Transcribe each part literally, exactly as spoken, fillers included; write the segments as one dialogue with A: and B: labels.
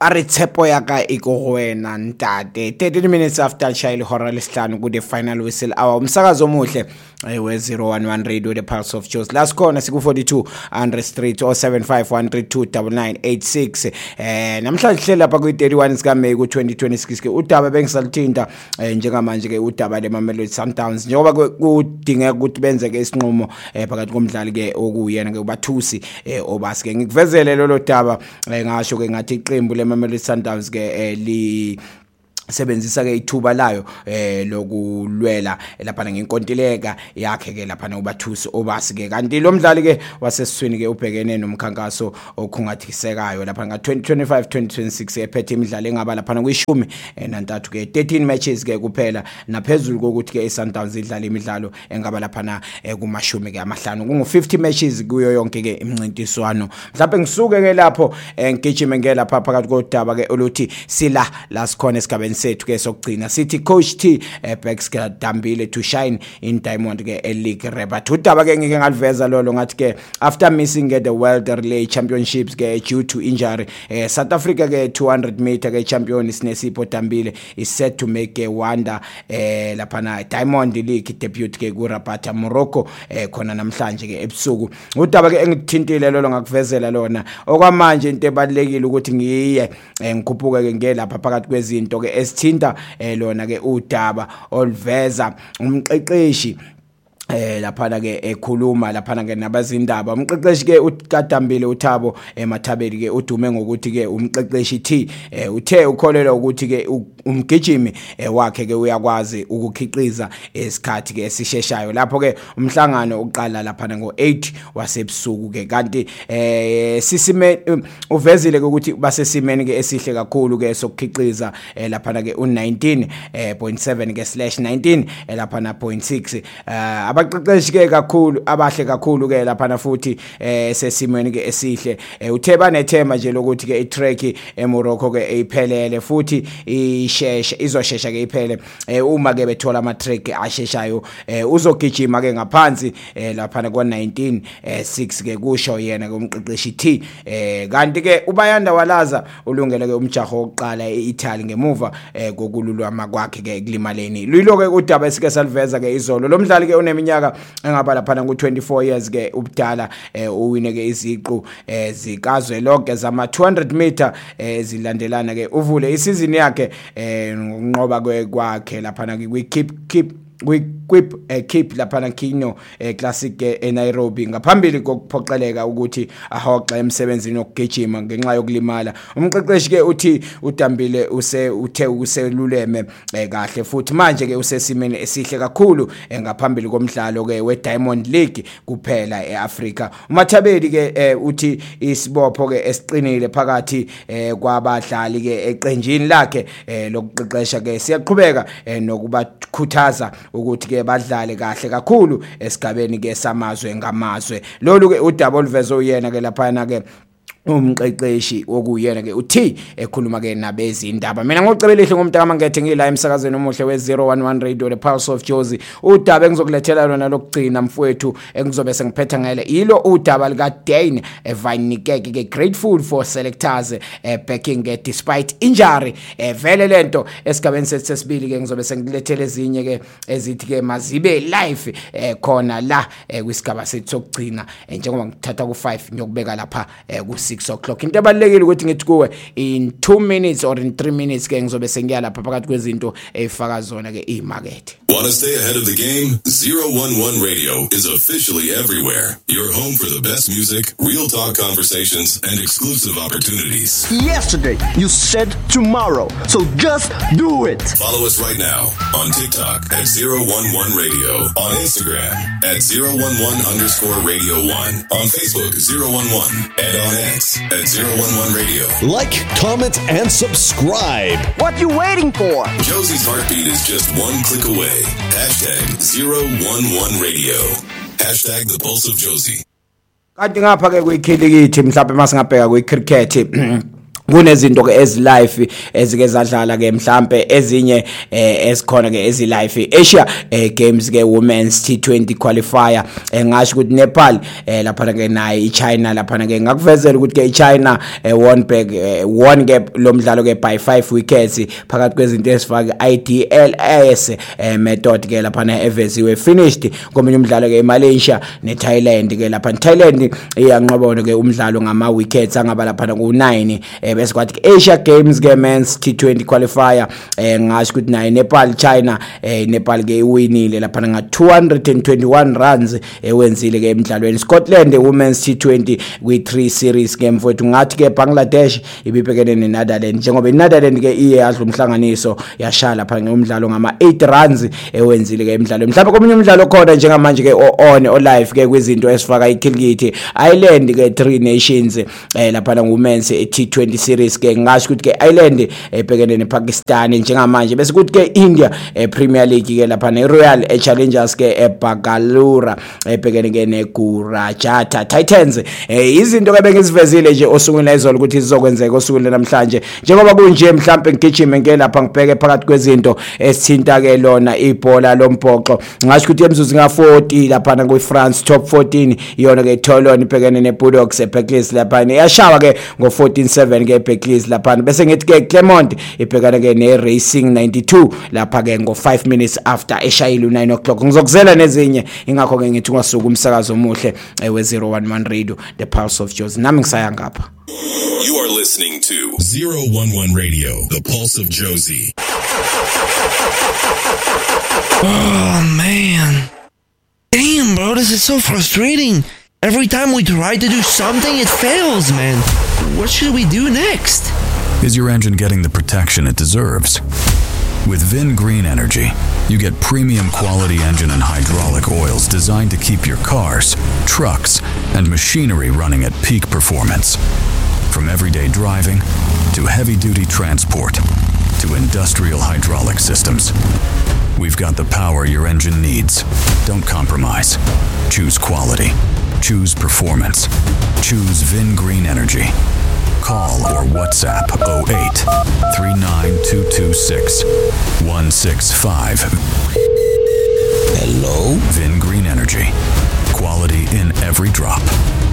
A: Aritsepo yaka ikuwena ntate thirty minutes after Chile Hora lesihlanu ku the final whistle hour umsakazo omuhle we zero one one radio the pulse of Jozi last corner siku forty-two Andre Street oh seven five one three two nine nine eight six eh namhlanje hle lapha ku thirty-one sika May ku twenty twenty-six ke udaba bengisalithinta njengamanje ke udaba le Mamelodi Sundowns njengoba kudingeka ukuthi benze ke isinqumo phakathi komdlali ke okuyena ke ubathusi obasi ke ngikuvezele lolo daba ngasho ke ngathi iqembu le Mamelodi Sundowns ke li sebenzisa ke ithuba layo eh lokulwela lapha ngenkontileka yakhe ke lapha ubathusi obasi ke kanti lo mdlali ke wasesiswini ke ubhekene nomkhankaso okhungathisekayo lapha nga twenty twenty-five twenty twenty-six ephethe imidlalo engaba lapha kwishumi nantathu ke thirteen matches ke kuphela naphezulu kokuthi ke iSundowns idlala imidlalo engaba lapha na kumashumi ke amahlanu kungu fifty matches kuyo yonke ke imncintiswano mhlawumbe ngisuke ke lapho ngigijime ngela lapha phakathi kodaba ke oluthi sila last corner esigabeni sethu ke sokugcina sithi coach T backs ke Dambile to shine in Diamond ke League Rebat udaba ke ngike ngaliveza lolo ngathi ke after missing ke the World Relay Championships ke due to injury eh, South Africa ke two hundred meter ke champion Sinesipho Dambile is set to make a wonder eh lapha na Diamond League debut ke ku Rabat Morocco eh khona namhlanje ke ebusuku udaba ke engithintile lolo ngakuvezela lona okwamanje into ebalekile ukuthi ngiye ngikhuphuke ke ngelapha phakathi kwezinto ke esithinta lona ke udaba olveza umqeqeshi eh lapha ke ekhuluma lapha ke nabazindaba umqeqeshi ke uKadambile uThabo eMathabeli ke udume ngokuthi ke umqeqeshi T uthe ukholelwa ukuthi ke umgijimi wakhe ke uyakwazi ukukhiqiza esikhathi ke esisheshayo lapho ke umhlangano uqala lapha ngo eight wasebusuku ke kanti eh sisime uvezile ukuthi basesimeni ke esihle kakhulu ke sokukhiqiza lapha ke u nineteen point seven ke slash nineteen lapha na point six abaqeqeshi ke kakhulu abahle kakhulu ke lapha na futhi eh sesimweni ke esihle utheba nethema nje lokuthi ke itrack eMorocco ke iphelele futhi ishesha izoshesha ke iphele uma ke bethola ama track asheshayo uzogijima ke ngaphansi lapha kwa nineteen six ke kusho yena ke umqeqeshi T kanti ke ubayanda walaza ulungele ke umjaho oqala eItaly ngemuva kokululwa kwakhe ke kulimaleni lilo ke udaba esike saliveza ke izolo lo mdlali ke uneminyaka engaba lapha ku twenty-four years ke ubudala uwine ke iziqu zikazwe lonke zama two hundred meter zilandelana ke uvule isizini yakhe ngokunqoba kwakhe lapha kwi keep keep kwip keep lapha na Kino Classic eNairobi ngaphambili kokuphoqeleka ukuthi ahoxe emsebenzini okugijima ngenxa yokulimala umqeqeshi ke uthi uDambile use uthe useluleme kahle futhi manje ke usesimeni esihle kakhulu ngaphambili komdlalo ke weDiamond League kuphela eAfrica uMathabeli ke uthi isibopho ke esiqinile phakathi kwabadlali ke eqenjini lakhe lokuqeqesha ke siyaqhubeka nokubakhuthaza ukuthi ke badlale kahle kakhulu esigabeni ke samazwe ngamazwe lolu ke udaba olivezo uyena ke lapha na ke umqeqeshi okuyena ke uthi ekhuluma ke nabezindaba mina ngocebelihle ngomntaka mangethe ngila emsakazweni omuhle we zero one one radio the pulse of Jozi udaba engizokulethela lona lokugcina mfowethu engizobe sengiphetha ngale yilo udaba lika Dane evayinikeke ke grateful for selectors backing ke despite injury vele lento esigabeni sesibili ke ngizobe sengilethele ezinye ke ezithi ke mazibe live khona la kwisigaba sethu sokugcina njengoba ngithatha ku five ngiyokubeka lapha ku six o'clock into ebalekile ukuthi ngithi kuwe in two minutes or in three minutes ke ngizobe sengiya lapha phakathi kwezinto ezifaka zona ke imarket.
B: Want to stay ahead of the game? zero one one Radio is officially everywhere. Your home for the best music, real talk conversations, and exclusive opportunities.
C: Yesterday, you said tomorrow, so just do it.
B: Follow us right now on TikTok at zero one one Radio, on Instagram at zero one one underscore radio one, on Facebook zero one one, and on X at zero one one Radio.
D: Like, comment, and subscribe.
C: What you waiting for?
B: Josie's heartbeat is just one click away. Hashtag zero one one Radio. Hashtag the pulse of Jozi.
A: Kanti ngapha ke kuyikhilikhithi mhlawumbe masingabheka kwicricket kunezinto ke ezilive ezike zadlala ke mhlambe ezinye eh esikhona ke ezilive Asia eh, games ke women's T twenty qualifier engasho ukuthi Nepal eh lapha ke naye iChina lapha ke ngakuvezela ukuthi ke iChina eh, won back eh, won ke lo mdlalo ke by five wickets phakathi kwezinto ezifaka I D L S eh, method ke lapha na eveziwe finished komunye umdlalo ke eMalaysia neThailand ke lapha Thailand iyanqobono ke umdlalo ngama wickets angaba lapha ku nine eh, bese kwathi Asia Games ke men's T twenty qualifier eh ngasho ukuthi naye Nepal China eh Nepal ke iwinile lapha nga two hundred twenty-one runs ewenzile ke emidlalweni Scotland women's T twenty kwi three series game mfowethu ngathi ke Bangladesh ibibhekene neNetherlands njengoba iNetherlands ke iye yadla umhlanganiso yashala lapha ngomdlalo ngama eight runs ewenzile ke emidlalweni mhlawumbe komunye umdlalo khona njengamanje ke on o live ke kwizinto esifaka iKilgit Island ke three nations eh lapha ngowomen's T twenty series ke ngasho ukuthi ke Ireland ebhekene nePakistan njengamanje bese kuthi ke India eh, Premier League ke lapha neRoyal eh, Challengers ke eBangalore ebhekene ke neGujarat Titans eh, izinto ke bengizivezile nje osukwini lezolo ukuthi sizokwenzeka osukwini namhlanje njengoba kunje mhlambe ngigijime ke lapha ngibheke phakathi kwezinto esithinta ke lona ibhola lombhoxo ngasho ukuthi emzuzu nga forty lapha na kwiFrance top fourteen iyona ke Toulon ibhekene neBulldogs eBakley's lapha yashawa ke ngo fourteen seven ke eBakley's lapha bese ngithi ke Clermont ibhekana ke neRacing ninety-two lapha ke ngo five minutes after eshayile nine o'clock ngizokuzela nezinye ingakho ke ngithi ngasuka umsakazo omuhle we zero one one Radio the pulse of Jozi nami ngisaya ngapha.
B: You are listening to zero one one Radio the pulse of Jozi.
E: Oh man, damn bro, this is so frustrating. Every time we try to do something, it fails, man. What should we do next?
F: Is your engine getting the protection it deserves? With Vin Green Energy, you get premium quality engine and hydraulic oils designed to keep your cars, trucks, and machinery running at peak performance. From everyday driving to heavy-duty transport to industrial hydraulic systems, we've got the power your engine needs. Don't compromise. Choose quality. Choose performance. Choose Vin Green Energy. Call or WhatsApp oh eight, three nine two two six, one six five.
E: Hello?
F: Vin Green Energy. Quality in every drop.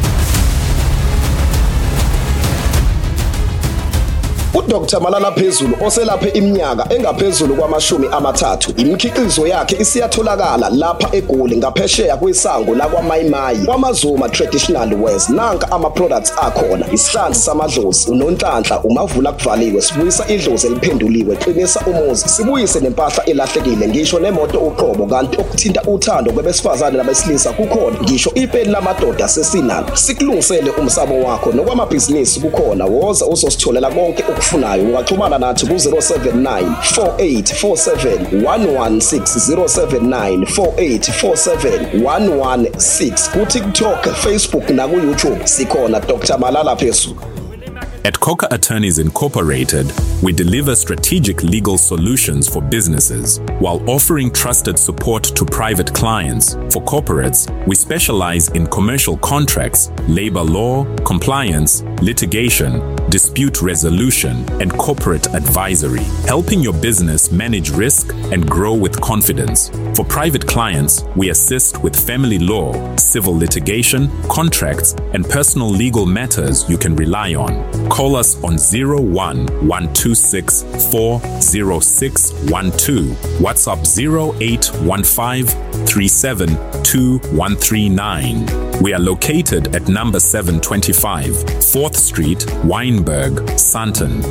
C: uDoctor Malala Phezulu oselaphe iminyaka engaphezulu kwamashumi amathathu imikhiqizo yakhe isiyatholakala lapha eGoli ngaphesheya kwisango la kwaMayimayi kwaMazuma Traditional Wares nanka ama products akhona isihlanzi samadlozi unonhlanhla umavula kuvaliwe sibuyisa idlozi eliphenduliwe qinisa umuzi sibuyise nempahla elahlekile ngisho nemoto uqobo kanti okuthinta uthando kwabesifazane nabesilisa kukhona ngisho ipeni lamadoda sesinalo sikulungisele umsamo wakho nokwamabhizinisi kukhona woza uzositholela konke ufunayo ungaxhumana nathi ku zero seven nine four eight four seven one one six zero seven nine four eight four seven one one six ku TikTok, Facebook na ku YouTube sikhona Doctor Malala Phezulu.
G: At Coca Attorneys Incorporated, we deliver strategic legal solutions for businesses while offering trusted support to private clients. For corporates, we specialize in commercial contracts, labor law, compliance, litigation, dispute resolution, and corporate advisory, helping your business manage risk and grow with confidence. For private clients, we assist with family law, civil litigation, contracts, and personal legal matters you can rely on. Call us on zero one one two six four zero six one two, WhatsApp zero eight one five three seven two one three nine. We are located at number seven twenty-five, fourth Street, Wynberg, Sandton.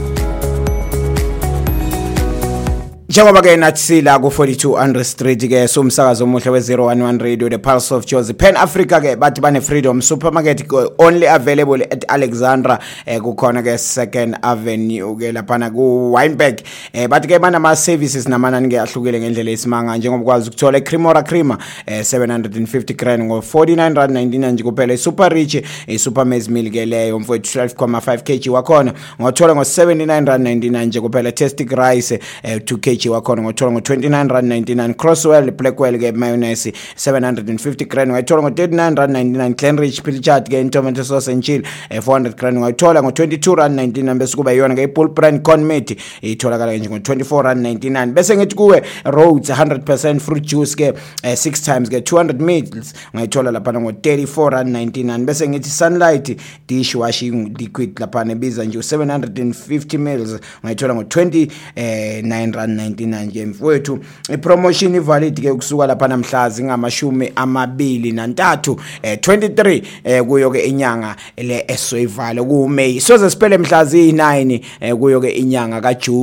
A: Njengoba ke nathi sila ku forty-two Andre Street ke somsakazo omuhle we zero one one Radio the pulse of Jozi Pan Africa ke bathi bane Freedom Supermarket only available at Alexandra eh, kukhona ke Second Avenue ke lapha na ku Wynberg eh, bathi ke bana ma services namanani ke ahlukile ngendlela esimanga njengoba kwazi ukuthola Cremora Crema eh, seven hundred fifty grand ngo forty-nine rand ninety-nine nje kuphela Super Rich eh, Super Maize Meal ke leyo mfowethu twelve point five kilograms wakhona ngothola ngo seventy-nine rand ninety-nine nje kuphela Tastic Rice eh, two kilograms Veggie wakhona ngothola ngo twenty-nine rand ninety-nine. Crosswell Blackwell ke mayonnaise seven hundred fifty grand ngayithola ngo thirty-nine rand ninety-nine. Clenridge Pilchard ke tomato sauce and chill four hundred grand ngayithola ngo twenty-two rand ninety-nine. Bese kuba yona ke Bull Brand corn meat itholakala nje ngo twenty-four rand ninety-nine. Bese ngithi kuwe Rhodes one hundred percent fruit juice ke uh, six times ke two hundred mils ngayithola lapha ngo thirty-four rand ninety-nine. Bese ngithi Sunlight dishwashing liquid lapha nebiza nje seven hundred fifty mils ngayithola ngo twenty-nine rand ninety-nine. Nje mfowethu ipromotion ivalid ke ukusuka lapha namhlazi ngamashumi amabili nantathu twenty-three kuyo ke inyanga le esoyivale ku May. Soze siphele mhlazi nine kuyo ke inyanga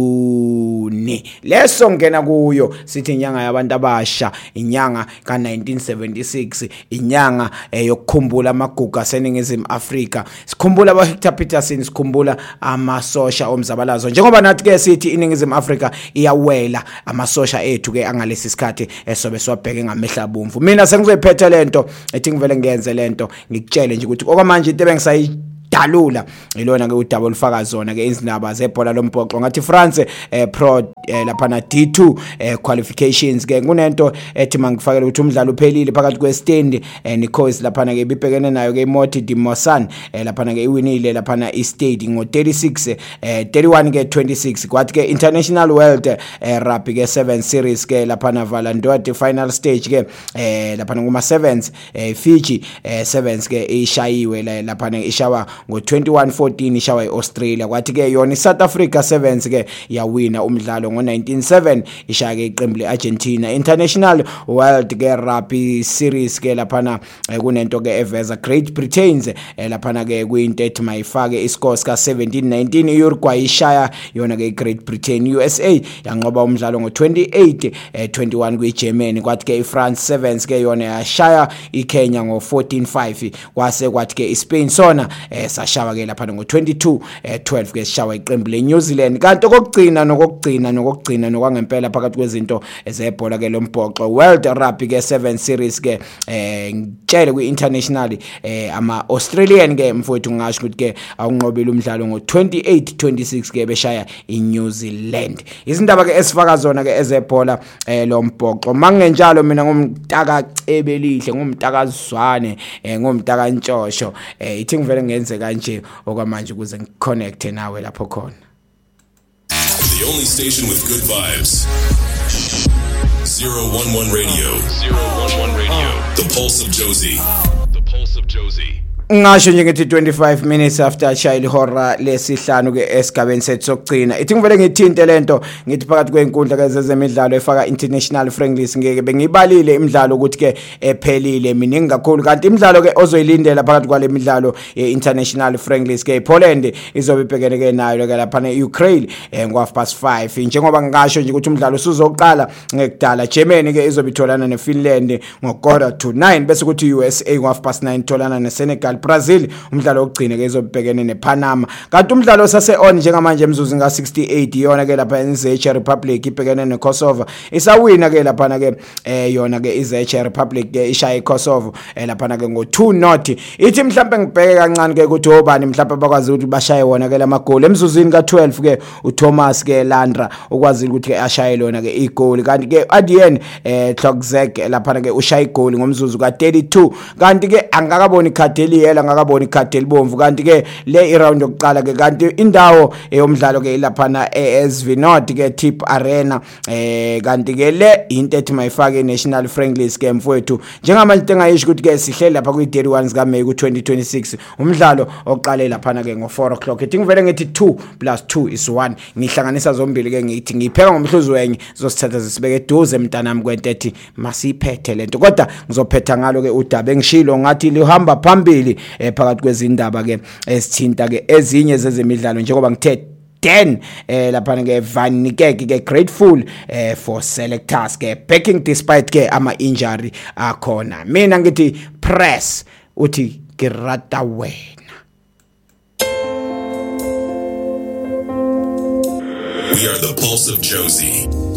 A: kaJune. Leso ngena kuyo sithi inyanga yabantu abasha, inyanga ka nineteen seventy-six, inyanga yokukhumbula amagugu aseningizimu Afrika. Sikhumbula aba Hector Peterson, sikhumbula amasosha omzabalazo. Njengoba nathi ke sithi iningizimu Afrika iyawela amasosha ethu ke angalesi sikhathi esobe swabheke ngamehla abomvu. Mina sengizophetha lento ethi ngivele ngenze lento ngikutshele nje ukuthi okwamanje into bengisayi dalula ilona ke udaba olufaka zona ke izindaba zebhola lombhoxo ngathi France eh, pro eh, lapha na D two eh, qualifications ke kunento ethi mangifakele ukuthi umdlalo uphelile phakathi kweStandi eh, neCoast lapha ke bibhekene nayo ke Moti di Mosan eh, lapha ke iwinile lapha na eStadi ngo thirty-six eh, thirty-one ke twenty-six. Kwathi ke International World eh, Rugby ke seven series ke lapha na Valandoti final stage ke eh, lapha nguma sevens eh, Fiji eh, sevens ke ishayiwe lapha ne ishawa ngo twenty-one fourteen ishawa eAustralia. Kwathi ke yona South Africa sevens ke yawina umdlalo ngo nineteen seven ishaya ke iqembu leArgentina. International World ke Rugby series ke lapha na kunento ke eveza Great Britain lapha ke kuyinto ethi mayifake iscores ka seventeen nineteen. Uruguay ishaya yona ke Great Britain. U S A yanqoba umdlalo ngo twenty-eight twenty-one kwiGermany. Kwathi ke iFrance sevens ke yona yashaya iKenya ngo fourteen five. Kwase kwathi ke iSpain sona sashawa ke lapha ngo twenty-two twelve ke sishawa iqembu leNew Zealand. Kanti okugcina nokugcina nokugcina nokwangempela phakathi kwezinto ezebhola ke lombhoxo World Rugby ke seven series ke eh ngitshele kwi-international eh ama Australian ke mfowethu ngasho ukuthi ke awunqobile umdlalo ngo twenty-eight twenty-six ke beshaya iNew Zealand. Izindaba ke esifaka zona ke ezebhola eh lombhoxo mangenjalo mina ngumtaka cebelihle ngumtakazwane eh ngumtaka ntshosho eh ithi ngivele ngenze kanje okwamanje ukuze ngiconnecte nawe lapho khona.
B: The only station with good vibes. zero one one Radio. zero one one Radio. The Pulse of Josie. The Pulse of Josie.
A: Ngasho nje ngithi twenty-five minutes after child horror lesihlanu ke esigabeni sethu sokugcina. Ithi ngivele ngithinte lento ngithi phakathi kwenkundla ke zezemidlalo efaka international friendlies ngeke bengibalile imidlalo ukuthi ke ephelile miningi kakhulu kanti imidlalo ke ozoyilindela phakathi kwale midlalo ye-international friendlies ke Poland izobe ibhekene ke nayo ke lapha neUkraine ngo half past five. Njengoba ngasho nje ukuthi umdlalo usuzoqala ngekudala. Germany ke izobe itholana neFinland ngo quarter to nine bese kuthi U S A ngo half past nine itholana neSenegal. Brazil umdlalo wokugcina ke izobhekene nePanama. Kanti umdlalo sase on njengamanje emzuzu nga sixty-eight yona ke lapha eCzech Republic ibhekene neKosovo. Isawina ke lapha ke eh yona ke iCzech Republic ke ishaya iKosovo eh lapha ke ngo two not. Ithi mhlambe ngibheke kancane ke ukuthi obani mhlambe bakwazi ukuthi bashaye wona ke lamagoli emzuzwini ka twelve ke uThomas ke Landra ukwazi ukuthi ke ashaye lona ke igoli. Kanti ke Adien eh Tlokzek lapha ke ushaya igoli ngomzuzu ka thirty-two. Kanti ke angakaboni ikhadi yela ngakabona ikhadi elibomvu. Kanti ke le iround yokuqala ke kanti indawo eyomdlalo ke lapha na A S V North ke Tip Arena eh kanti ke le into ethi mayifake national friendlies ke mfowethu njengamanje engayisho ukuthi ke sihleli lapha kwi thirty-one ka May ku twenty twenty-six umdlalo oqale lapha na ke ngo four o'clock. Ithi ngivele ngithi two plus two is one ngihlanganisa zombili ke ngithi ngipheka ngomhluzi wenye zosithatha zisibeke eduze mntanami kwento ethi masiphethe lento kodwa ngizophetha ngalo ke udaba engishilo ngathi lihamba phambili eh phakathi kwezindaba ke esithinta ke ezinye zezemidlalo njengoba ngithe ten eh lapha ke Van Niekerk ke grateful eh for selectors ke backing despite ke ama injury akhona. Mina ngithi press uthi kirata wena.
B: We are the Pulse of Josie.